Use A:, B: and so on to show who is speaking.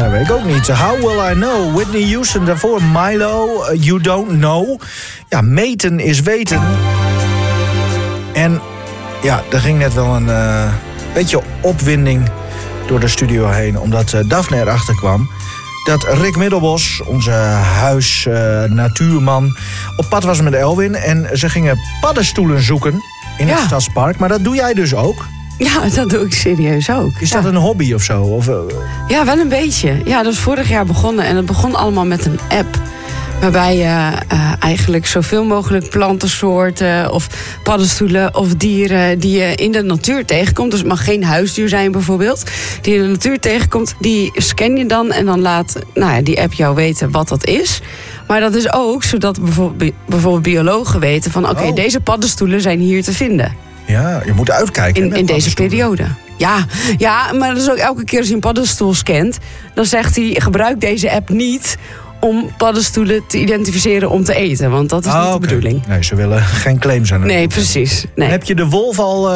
A: dat weet ik ook niet. How Will I Know? Whitney Houston, daarvoor Milo, You Don't Know. Ja, meten is weten. En ja, er ging net wel een beetje opwinding door de studio heen, omdat Daphne erachter kwam dat Rick Middelbos, onze natuurman, op pad was met Elwin. En ze gingen paddenstoelen zoeken in het stadspark. Maar dat doe jij dus ook?
B: Ja, dat doe ik serieus ook.
A: Is dat een hobby of zo? Of,
B: Ja, wel een beetje. Ja, dat is vorig jaar begonnen. En het begon allemaal met een app. Waarbij je eigenlijk zoveel mogelijk plantensoorten of paddenstoelen of dieren die je in de natuur tegenkomt. Dus het mag geen huisdier zijn bijvoorbeeld. Die je in de natuur tegenkomt, die scan je dan en dan laat die app jou weten wat dat is. Maar dat is ook zodat bijvoorbeeld biologen weten van oké, deze paddenstoelen zijn hier te vinden.
A: Ja, je moet uitkijken.
B: In deze periode. Ja, maar dat is ook elke keer als je een paddenstoel scant, dan zegt hij gebruik deze app niet om paddenstoelen te identificeren om te eten. Want dat is niet de bedoeling.
A: Nee, ze willen geen claims aan.
B: Nee, precies. Nee.
A: Heb je de wolf al